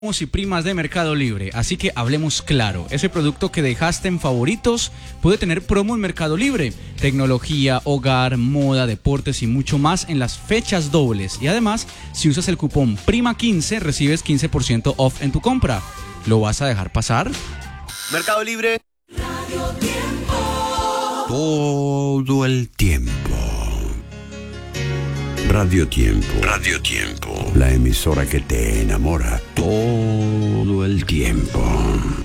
Y primas de Mercado Libre, así que hablemos claro. Ese producto que dejaste en favoritos puede tener promo en Mercado Libre. Tecnología, hogar, moda, deportes y mucho más en las fechas dobles. Y además, si usas el cupón PRIMA15, recibes 15% off en tu compra. ¿Lo vas a dejar pasar? Mercado Libre. Todo el tiempo. Radio Tiempo. Radio Tiempo. La emisora que te enamora todo el tiempo.